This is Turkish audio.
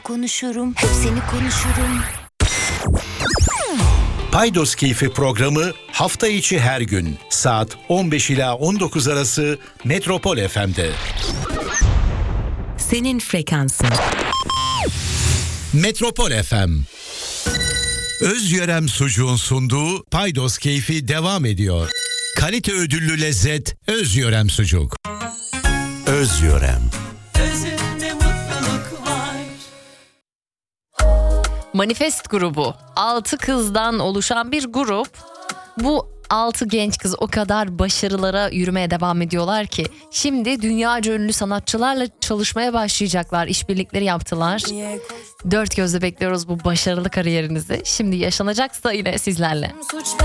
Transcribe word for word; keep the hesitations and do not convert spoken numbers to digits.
Konuşurum, hepsini konuşurum. Paydos Keyfi programı hafta içi her gün saat on beş ila on dokuz arası Metropol F M'de. Senin frekansın. Metropol F M. Özyörem Sucuğun sunduğu Paydos Keyfi devam ediyor. Kalite ödüllü lezzet Özyörem Sucuk. Özyörem. Özünde mutluluk var. Manifest grubu. Altı kızdan oluşan bir grup. Bu altı genç kız o kadar başarılara yürümeye devam ediyorlar ki şimdi dünyaca ünlü sanatçılarla çalışmaya başlayacaklar. İşbirlikleri yaptılar. Dört gözle bekliyoruz bu başarılı kariyerinizi. Şimdi yaşanacaksa yine sizlerle.